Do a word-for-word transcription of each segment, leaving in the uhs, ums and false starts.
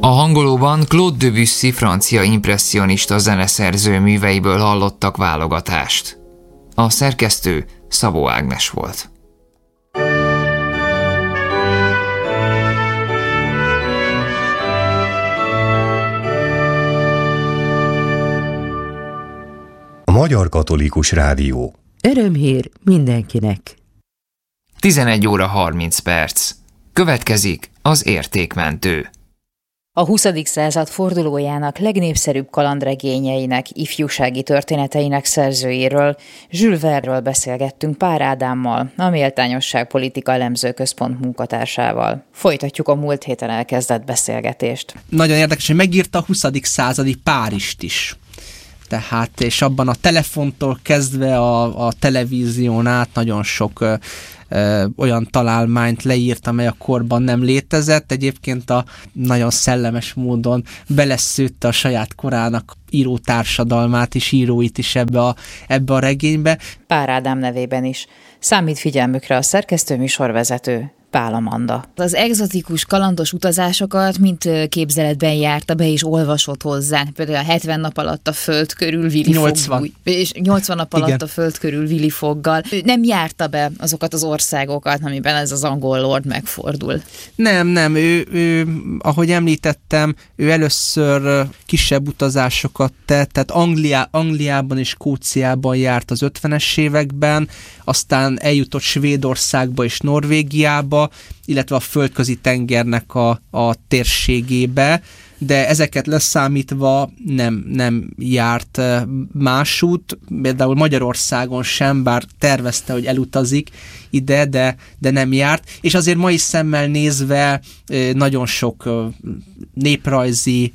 A hangolóban Claude Debussy francia impresszionista zeneszerző műveiből hallottak válogatást. A szerkesztő Szabó Ágnes volt. A Magyar Katolikus Rádió. Örömhír mindenkinek. tizenegy óra harminc perc. Következik az Értékmentő. A huszadik század fordulójának legnépszerűbb kalandregényeinek, ifjúsági történeteinek szerzőjéről, Jules Verneről beszélgettünk Pár Ádámmal, a Méltányosság Politika Elemző Központ munkatársával. Folytatjuk a múlt héten elkezdett beszélgetést. Nagyon érdekes, hogy megírta a huszadik századi Párizst is. Tehát, és abban a telefontól kezdve a, a televízión át nagyon sok ö, ö, olyan találmányt leírt, amely a korban nem létezett. Egyébként a nagyon szellemes módon beleszőtte a saját korának írótársadalmát és íróit is ebbe a, ebbe a regénybe. Pár Ádám nevében is. Számít figyelmükre a szerkesztő műsorvezető, Pál Amanda. Az egzotikus kalandos utazásokat mint képzeletben járta be és olvasott hozzá. Például a hetven nap alatt a föld körül Vili nyolcvan. És nyolcvan nap alatt Igen. a föld körül Vili foggal. Ő nem járta be azokat az országokat, amiben ez az angol lord megfordul. Nem, nem, ő, ő, ahogy említettem, ő először kisebb utazásokat tett, tehát Angliá, Angliában és Skóciában járt az ötvenes években, aztán eljutott Svédországba és Norvégiába, illetve a földközi tengernek a, a térségébe, de ezeket leszámítva nem, nem járt másút, például Magyarországon sem, bár tervezte, hogy elutazik ide, de, de nem járt, és azért mai szemmel nézve nagyon sok néprajzi,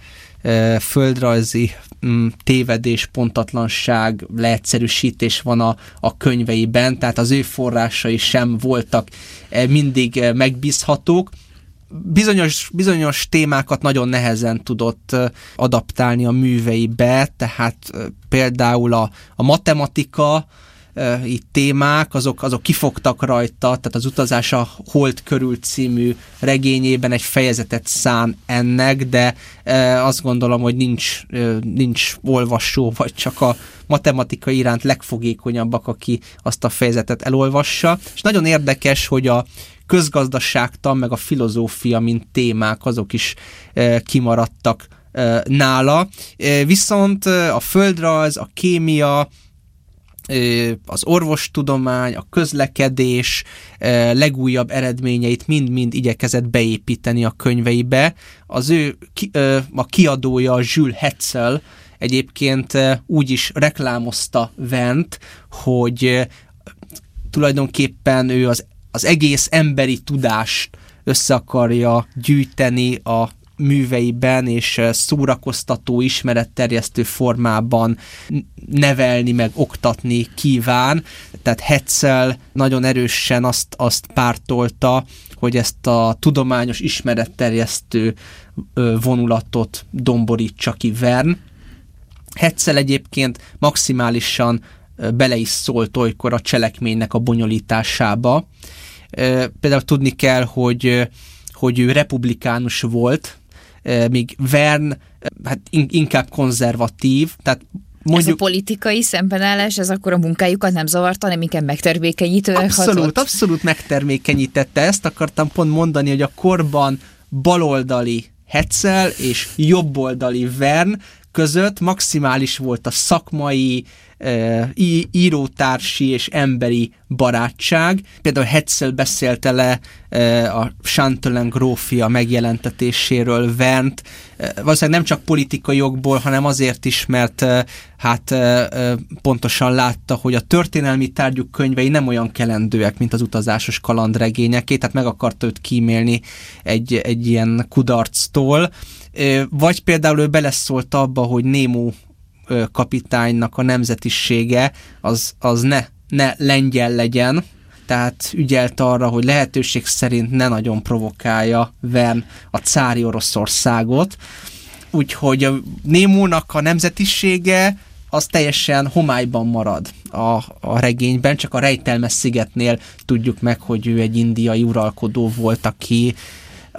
földrajzi tévedés, pontatlanság, leegyszerűsítés van a, a könyveiben, tehát az ő forrásai sem voltak mindig megbízhatók. Bizonyos, bizonyos témákat nagyon nehezen tudott adaptálni a műveibe, tehát például a, a matematika, itt témák, azok, azok kifogtak rajta, tehát az Utazás a Hold körül című regényében egy fejezetet szán ennek, de e, azt gondolom, hogy nincs, e, nincs olvasó, vagy csak a matematika iránt legfogékonyabbak, aki azt a fejezetet elolvassa. És nagyon érdekes, hogy a közgazdaságtan, meg a filozófia, mint témák, azok is e, kimaradtak e, nála. E, viszont a földrajz, a kémia, az orvostudomány, a közlekedés legújabb eredményeit mind-mind igyekezett beépíteni a könyveibe. Az ő a kiadója, Jules Hetzel egyébként úgy is reklámozta Vernet, hogy tulajdonképpen ő az, az egész emberi tudást össze akarja gyűjteni a műveiben, és szórakoztató, ismeretterjesztő formában nevelni, meg oktatni kíván. Tehát Hetzel nagyon erősen azt, azt pártolta, hogy ezt a tudományos ismeretterjesztő vonulatot domborítsa ki Verne. Hetzel egyébként maximálisan bele is szólt olykor a cselekménynek a bonyolításába. Például tudni kell, hogy, hogy ő republikánus volt, míg Verne hát inkább konzervatív, tehát mondjuk... Ez a politikai szembenállás, ez akkor a munkájukat nem zavarta, hanem inkább megtermékenyítőnek abszolút, hatott? Abszolút megtermékenyítette. Ezt akartam pont mondani, hogy a korban baloldali Hetzel és jobboldali Verne között maximális volt a szakmai, írótársi és emberi barátság. Például Hetzel beszélte le a Chantelain grófia megjelentetéséről Vernet, valószínűleg nem csak politikai jogból, hanem azért is, mert hát pontosan látta, hogy a történelmi tárgyuk könyvei nem olyan kelendőek, mint az utazásos kalandregényeké, tehát meg akarta őt kímélni egy, egy ilyen kudarctól. Vagy például ő beleszólt abba, hogy Nemo kapitánynak a nemzetisége az, az ne, ne lengyel legyen, tehát ügyelt arra, hogy lehetőség szerint ne nagyon provokálja Verne a cári Oroszországot. Úgyhogy a Némónak a nemzetisége az teljesen homályban marad a, a regényben, csak a Rejtelmes szigetnél tudjuk meg, hogy ő egy indiai uralkodó volt, aki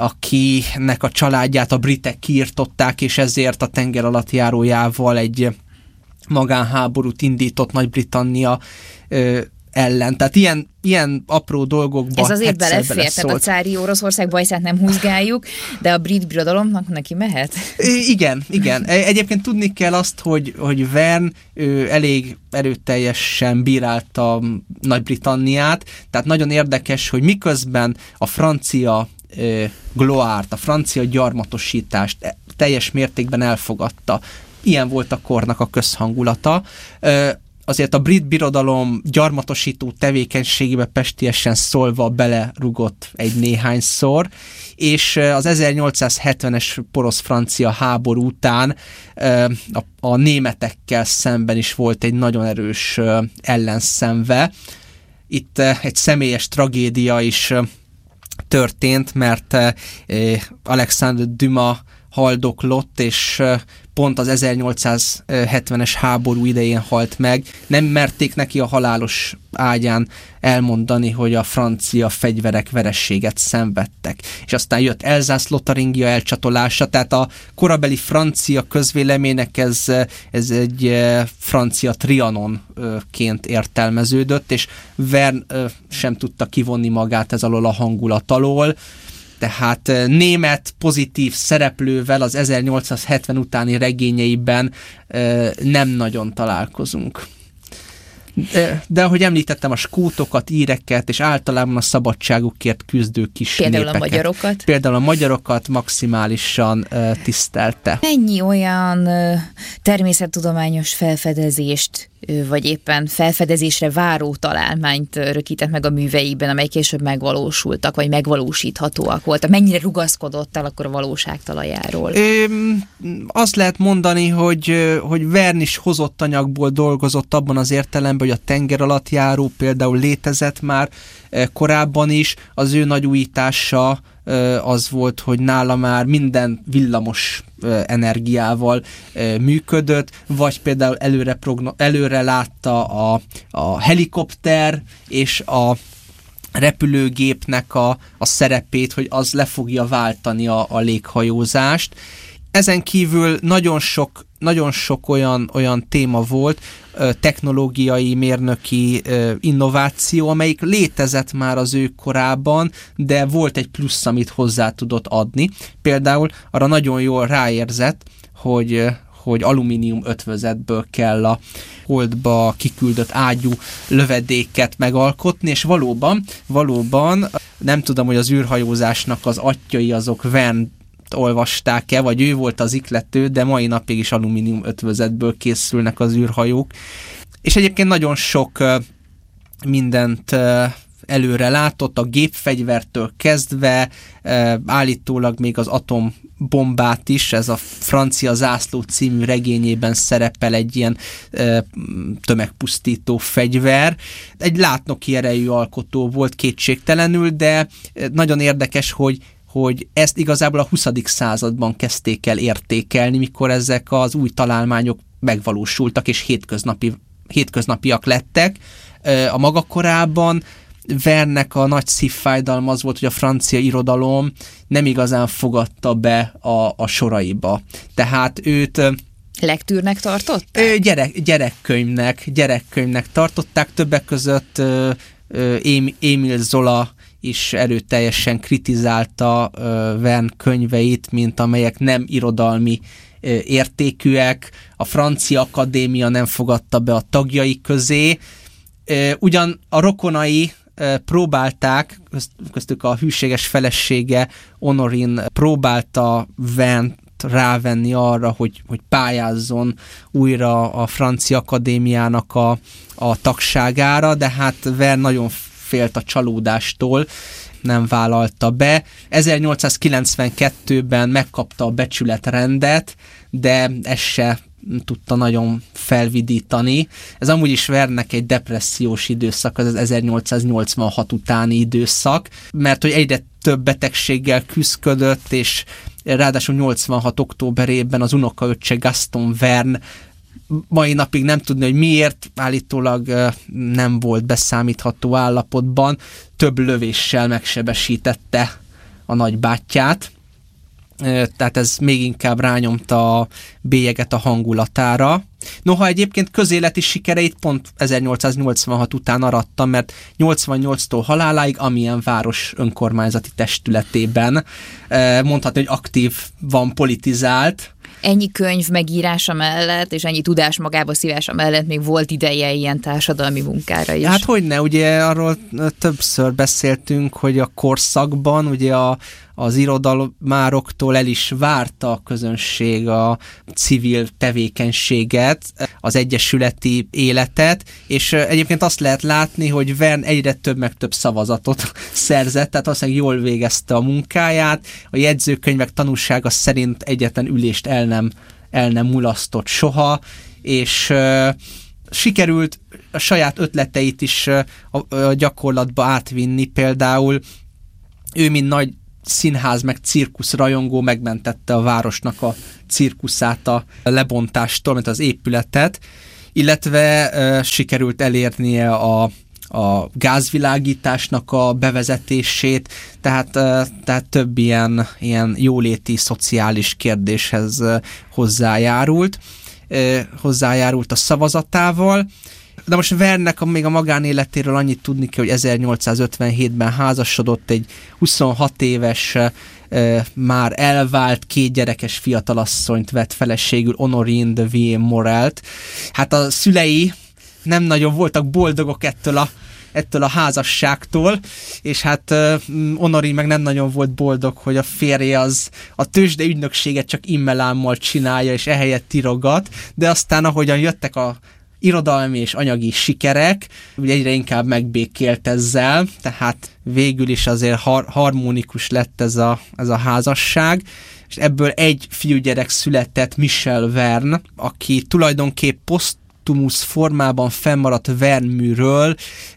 akinek a családját a britek kiirtották, és ezért a tengeralattjárójával egy magánháborút indított Nagy-Britannia ö, ellen. Tehát ilyen, ilyen apró dolgokba ez azért belefér, tehát a cári Oroszország bajszát nem húzgáljuk, de a brit birodalomnak neki mehet? Igen, igen. Egyébként tudni kell azt, hogy, hogy Verne ő elég erőteljesen bírálta Nagy-Britanniát, tehát nagyon érdekes, hogy miközben a francia uh, gloárt, a francia gyarmatosítást teljes mértékben elfogadta, ilyen volt a kornak a közhangulata, uh, azért a brit birodalom gyarmatosító tevékenységébe pestiesen szólva belerugott egy néhányszor, és az ezernyolcszázhetvenes porosz-francia háború után a, a németekkel szemben is volt egy nagyon erős ellenszenve. Itt egy személyes tragédia is történt, mert Alexandre Dumas haldoklott, és pont az ezernyolcszázhetvenes háború idején halt meg. Nem merték neki a halálos ágyán elmondani, hogy a francia fegyverek verességet szenvedtek. És aztán jött Elzász-Lotaringia elcsatolása, tehát a korabeli francia közvéleménynek ez, ez egy francia trianonként értelmeződött, és Verne sem tudta kivonni magát ez alól a hangulat alól. Tehát német pozitív szereplővel az ezernyolcszázhetven utáni regényeiben nem nagyon találkozunk. De, de ahogy említettem, a skótokat, íreket és általában a szabadságukért küzdő kis Például népeket. a magyarokat. Például a magyarokat maximálisan uh, tisztelte. Mennyi olyan uh, természettudományos felfedezést, uh, vagy éppen felfedezésre váró találmányt uh, rögzített meg a műveiben, amely később megvalósultak, vagy megvalósíthatóak voltak? Mennyire rugaszkodott el akkor a valóság talajáról? Ö, azt lehet mondani, hogy, hogy Verne is hozott anyagból dolgozott abban az értelemben, hogy a tengeralattjáró például létezett már korábban is. Az ő nagy újítása az volt, hogy nála már minden villamos energiával működött, vagy például előre, progno- előre látta a, a helikopter és a repülőgépnek a, a szerepét, hogy az le fogja váltani a, a léghajózást. Ezen kívül nagyon sok, nagyon sok olyan, olyan téma volt, technológiai, mérnöki innováció, amelyik létezett már az ő korában, de volt egy plusz, amit hozzá tudott adni. Például arra nagyon jól ráérzett, hogy hogy alumínium ötvözetből kell a holdba kiküldött ágyú lövedéket megalkotni, és valóban, valóban nem tudom, hogy az űrhajózásnak az atyai azok Verne olvasták-e, vagy ő volt az iklető, de mai napig is alumínium ötvözetből készülnek az űrhajók. És egyébként nagyon sok mindent előre látott, a gépfegyvertől kezdve, állítólag még az atombombát is, ez a Francia zászló című regényében szerepel egy ilyen tömegpusztító fegyver. Egy látnoki erejű alkotó volt kétségtelenül, de nagyon érdekes, hogy hogy ezt igazából a huszadik században kezdték el értékelni, mikor ezek az új találmányok megvalósultak, és hétköznapi, hétköznapiak lettek. A maga korában Verne-nek a nagy szívfájdalma az volt, hogy a francia irodalom nem igazán fogadta be a, a soraiba. Tehát őt... Lektűrnek tartották? Gyerek, gyerekkönyvnek, gyerekkönyvnek tartották, többek között Émile Zola is erőteljesen kritizálta uh, Verne könyveit, mint amelyek nem irodalmi uh, értékűek. A Francia Akadémia nem fogadta be a tagjai közé. Uh, ugyan a rokonai uh, próbálták, közt, köztük a hűséges felesége Honorine próbálta Verne rávenni arra, hogy, hogy pályázzon újra a Francia Akadémiának a, a tagságára, de hát Verne nagyon félt a csalódástól, nem vállalta be. ezernyolcszázkilencvenkettőben megkapta a becsületrendet, de ez se tudta nagyon felvidítani. Ez amúgy is Verne-nek egy depressziós időszak, az ezernyolcszáznyolcvanhat utáni időszak, mert hogy egyre több betegséggel küszködött, és ráadásul nyolcvanhat októberében az unokaöccse Gaston Verne mai napig nem tudni, hogy miért, állítólag nem volt beszámítható állapotban, több lövéssel megsebesítette a nagybátyját, tehát ez még inkább rányomta a bélyeget a hangulatára. Noha egyébként közéleti sikereit pont ezernyolcszáznyolcvanhat után arattam, mert nyolcvannyolctól haláláig amilyen város önkormányzati testületében mondhatni, hogy aktívan politizált. Ennyi könyv megírása mellett, és ennyi tudás magába szívása mellett még volt ideje ilyen társadalmi munkára is. Hát hogyne, ugye arról többször beszéltünk, hogy a korszakban ugye a, az irodalmároktól el is várta a közönség a civil tevékenységet, az egyesületi életet, és egyébként azt lehet látni, hogy Verne egyre több meg több szavazatot szerzett, tehát azt jól végezte a munkáját, a jegyzőkönyvek tanúsága szerint egyetlen ülést el nem, el nem mulasztott soha, és uh, sikerült a saját ötleteit is uh, a, a gyakorlatba átvinni, például ő, mint nagy színház meg cirkusz rajongó megmentette a városnak a cirkuszát a lebontástól, mint az épületet, illetve uh, sikerült elérnie a, a gázvilágításnak a bevezetését, tehát, uh, tehát több ilyen, ilyen jóléti, szociális kérdéshez uh, hozzájárult, uh, hozzájárult a szavazatával. De most Verne-nek a, még a magánéletéről annyit tudni kell, hogy ezernyolcszázötvenhétben házasodott, egy huszonhat éves, e, már elvált, két gyerekes fiatalasszonyt vett feleségül, Honorine de Villemorelt. Hát a szülei nem nagyon voltak boldogok ettől a, ettől a házasságtól, és hát uh, Honorine meg nem nagyon volt boldog, hogy a férje az a tőzsde ügynökséget csak immelámmal csinálja, és ehelyett tirogat, de aztán ahogyan jöttek a irodalmi és anyagi sikerek, ugye egyre inkább megbékélt ezzel, tehát végül is azért har- harmonikus lett ez a, ez a házasság, és ebből egy fiúgyerek született, Michel Verne, aki tulajdonképp posztumusz formában fennmaradt Verne-műről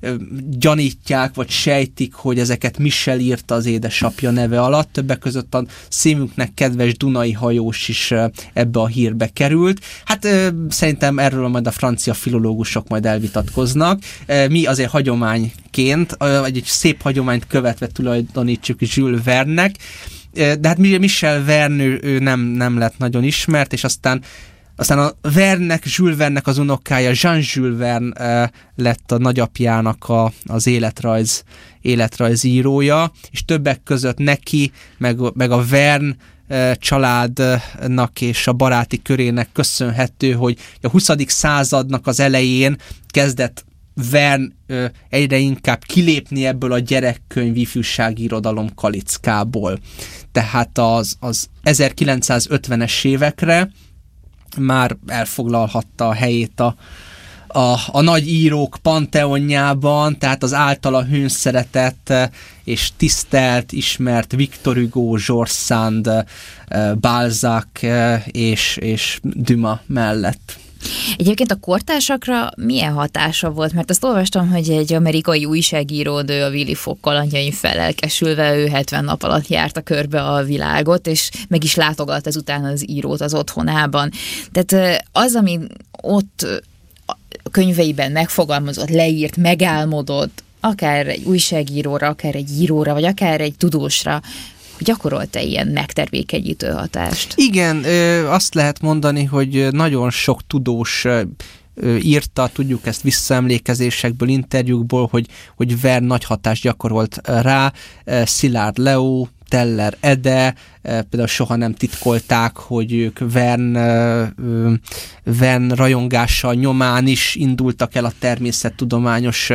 gyanítják, vagy sejtik, hogy ezeket Michel írta az édesapja neve alatt, többek között a szívünknek kedves Dunai hajós is ebbe a hírbe került. Hát szerintem erről majd a francia filológusok majd elvitatkoznak. Mi azért hagyományként, vagy egy szép hagyományt követve tulajdonítsuk Jules Verne-nek, de hát Michel Verne ő nem, nem lett nagyon ismert, és aztán Aztán a Verne-nek, Jules Verne-nek az unokája, Jean-Jules Verne uh, lett a nagyapjának a, az életrajz, életrajzírója, és többek között neki, meg, meg a Verne uh, családnak és a baráti körének köszönhető, hogy a huszadik századnak az elején kezdett Verne uh, egyre inkább kilépni ebből a gyerekkönyv ifjúsági irodalom kalickából. Tehát az, az ezerkilencszázötvenes évekre már elfoglalhatta a helyét a, a, a nagy írók panteonjában, tehát az általa hőnszeretett és tisztelt, ismert Victor Hugo, George Sand, Balzac és, és Dumas mellett. Egyébként a kortársakra milyen hatása volt? Mert azt olvastam, hogy egy amerikai újságírónő a Willy Fogg kalandjain felelkesülve, ő hetven nap alatt járta körbe a világot, és meg is látogat ezután az írót az otthonában. Tehát az, ami ott a könyveiben megfogalmazott, leírt, megálmodott, akár egy újságíróra, akár egy íróra, vagy akár egy tudósra, gyakorolt-e ilyen megtermékenyítő hatást? Igen, azt lehet mondani, hogy nagyon sok tudós írta, tudjuk ezt visszaemlékezésekből, interjúkból, hogy, hogy Verne nagy hatást gyakorolt rá, Szilárd Leó, Teller Ede, például soha nem titkolták, hogy ők Verne, Verne rajongással nyomán is indultak el a természettudományos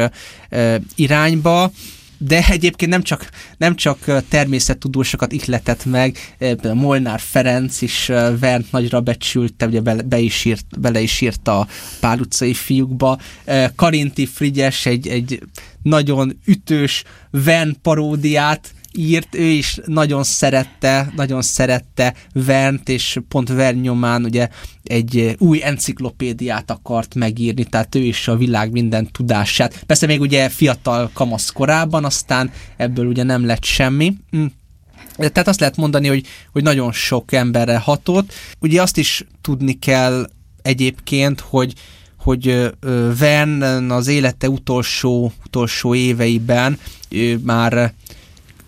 irányba, de egyébként nem csak, nem csak természettudósokat ihletett meg, például Molnár Ferenc is Verne nagyra becsülte, ugye be, be is írt, bele is írt a Pál utcai fiúkba. Karinti Frigyes egy, egy nagyon ütős Verne paródiát írt, ő is nagyon szerette, nagyon szerette Verne-t, és pont Verne nyomán ugye egy új enciklopédiát akart megírni, tehát ő is a világ minden tudását. Persze még ugye fiatal kamaszkorában, aztán ebből ugye nem lett semmi. Tehát azt lehet mondani, hogy, hogy nagyon sok emberre hatott. Ugye azt is tudni kell egyébként, hogy hogy Verne az élete utolsó, utolsó éveiben ő már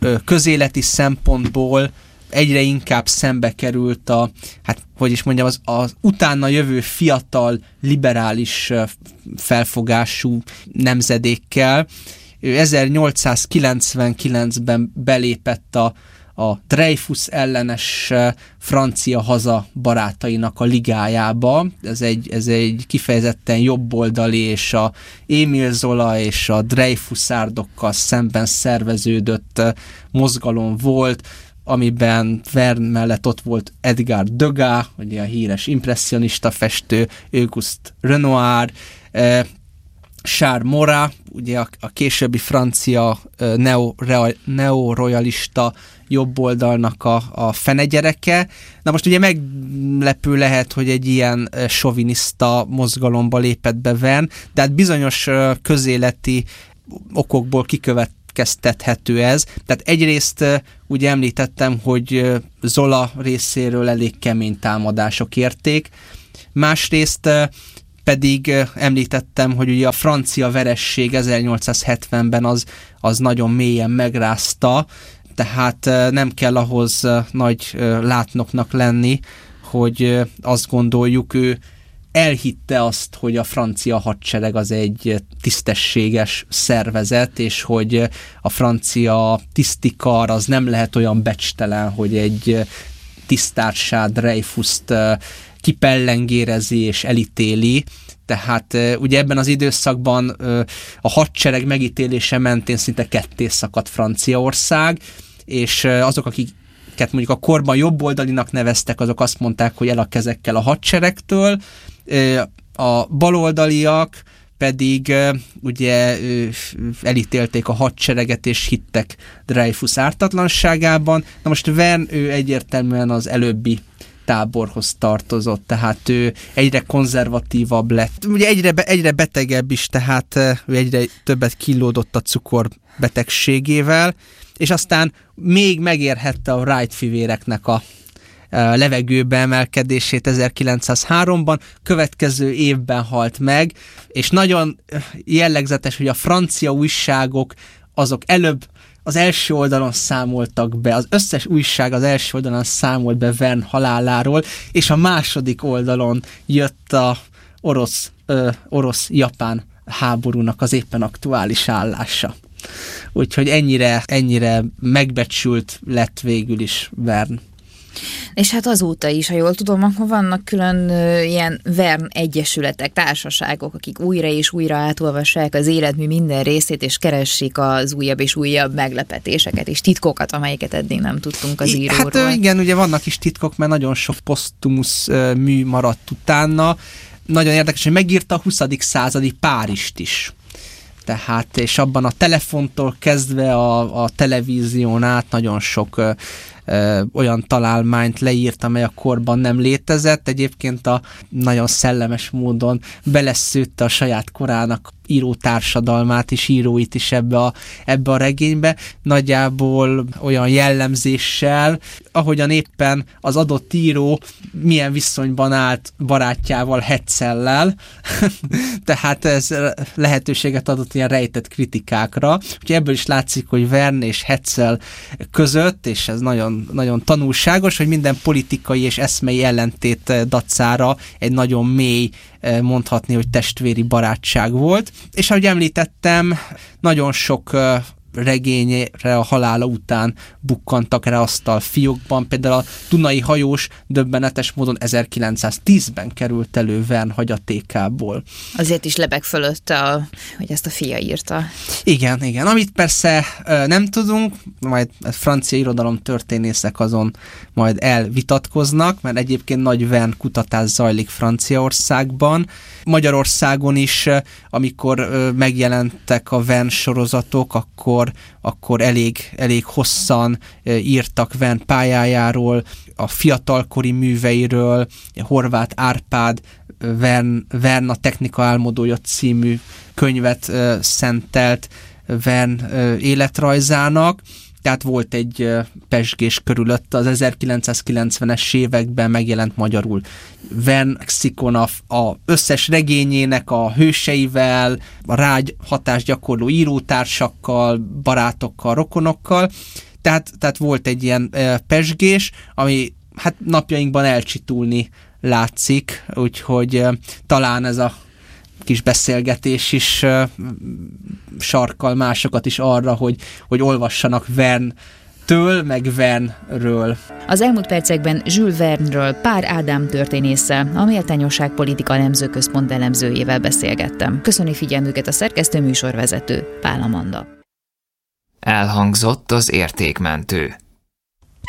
közéleti szempontból egyre inkább szembe került a, hát hogy is mondjam, az, az utána jövő fiatal, liberális felfogású nemzedékkel. Ő ezernyolcszázkilencvenkilencben belépett a, a Dreyfus ellenes francia haza barátainak a ligájába. Ez egy, ez egy kifejezetten jobboldali, és a Émile Zola és a Dreyfusárdokkal szemben szerveződött mozgalom volt, amiben Verne mellett ott volt Edgar Degas, ugye a híres impresszionista festő, Auguste Renoir, eh, Charles Maurras, ugye a, a későbbi francia eh, neo, neoroyalista jobboldalnak a, a fenegyereke. Na most ugye meglepő lehet, hogy egy ilyen eh, soviniszta mozgalomba lépett be Verne, de hát bizonyos eh, közéleti okokból kikövet kezdethető ez. Tehát egyrészt ugye említettem, hogy Zola részéről elég kemény támadások érték, másrészt pedig említettem, hogy ugye a francia veresség ezernyolcszázhetvenben az, az nagyon mélyen megrázta, tehát nem kell ahhoz nagy látnoknak lenni, hogy azt gondoljuk, ő elhitte azt, hogy a francia hadsereg az egy tisztességes szervezet, és hogy a francia tisztikar az nem lehet olyan becstelen, hogy egy tisztársát, Dreyfust kipellengérezi és elítéli. Tehát ugye ebben az időszakban a hadsereg megítélése mentén szinte ketté szakadt Franciaország, és azok, akik mondjuk a korban jobboldalinak neveztek, azok azt mondták, hogy el a kezekkel a hadseregtől, a baloldaliak pedig ugye elítélték a hadsereget, és hittek Dreyfus ártatlanságában. Na most Verne, ő egyértelműen az előbbi táborhoz tartozott, tehát ő egyre konzervatívabb lett. Ugye egyre, egyre betegebb is, tehát ő egyre többet kínlódott a cukorbetegségével, és aztán még megérhette a Wright fivéreknek a levegőbe emelkedését ezerkilencszázháromban, következő évben halt meg, és nagyon jellegzetes, hogy a francia újságok azok előbb az első oldalon számoltak be, az összes újság az első oldalon számolt be Verne haláláról, és a második oldalon jött a orosz, ö, orosz-japán háborúnak az éppen aktuális állása. Úgyhogy ennyire, ennyire megbecsült lett végül is Verne. És hát azóta is, ha jól tudom, akkor vannak külön ö, ilyen Verne egyesületek, társaságok, akik újra és újra átolvassák az életmű minden részét, és keressék az újabb és újabb meglepetéseket és titkokat, amelyeket eddig nem tudtunk az íróról. Hát igen, ugye vannak is titkok, mert nagyon sok posztumusz mű maradt utána. Nagyon érdekes, hogy megírta a huszadik századi Párizst is. Tehát, és abban a telefontól kezdve a, a televízión át nagyon sok ö, ö, olyan találmányt leírt, amely a korban nem létezett. Egyébként a nagyon szellemes módon beleszőtte a saját korának írótársadalmát és íróit is ebbe a, ebbe a regénybe, nagyjából olyan jellemzéssel, ahogyan éppen az adott író milyen viszonyban állt barátjával, Hetzellel, tehát ez lehetőséget adott ilyen rejtett kritikákra. Úgyhogy ebből is látszik, hogy Verne és Hetzel között, és ez nagyon, nagyon tanulságos, hogy minden politikai és eszmei ellentét dacára egy nagyon mély, mondhatni, hogy testvéri barátság volt. És ahogy említettem, nagyon sok regényre a halála után bukkantak rá asztal fiókban. Például a Dunai hajós döbbenetes módon ezerkilencszáztízben került elő Verne hagyatékából. Azért is lebeg fölötte, a, hogy ezt a fia írta. Igen, igen. Amit persze nem tudunk, majd a francia irodalom történészek azon majd elvitatkoznak, mert egyébként nagy Verne kutatás zajlik Franciaországban. Magyarországon is, amikor megjelentek a Verne sorozatok, akkor akkor elég, elég hosszan írtak Verne pályájáról, a fiatalkori műveiről, Horváth Árpád Verne, Verne a technika álmodója című könyvet szentelt Verne életrajzának. Tehát volt egy pezsgés körülött, az ezerkilencszázkilencvenes években megjelent magyarul Verne lexikon a, a összes regényének a hőseivel, a rá hatást gyakorló írótársakkal, barátokkal, rokonokkal. Tehát, tehát volt egy ilyen e, pezsgés, ami hát napjainkban elcsitulni látszik, úgyhogy e, talán ez a kis beszélgetés is e, sarkal másokat is arra, hogy, hogy olvassanak Verne-től, meg Verne-ről. Az elmúlt percekben Jules Verne-ről Pár Ádám történésszel, a Méltányosság Politika Nemzőközpont elemzőjével beszélgettem. Köszöni figyelmüket a szerkesztő műsorvezető Pál Amanda. Elhangzott az Értékmentő,